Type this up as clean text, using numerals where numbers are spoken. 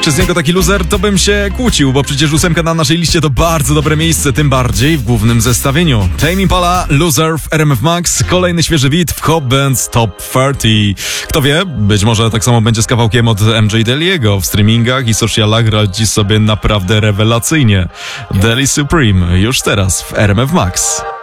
Czy z niego taki loser? To bym się kłócił, bo przecież 8 na naszej liście to bardzo dobre miejsce, tym bardziej w głównym zestawieniu. Tame Impala, Loser w RMF Max, kolejny świeży beat w Hot Band's Top 30. Kto wie, być może tak samo będzie z kawałkiem od MJ Deliego. W streamingach i socialach radzi sobie naprawdę rewelacyjnie. Deli Supreme już teraz w RMF Max.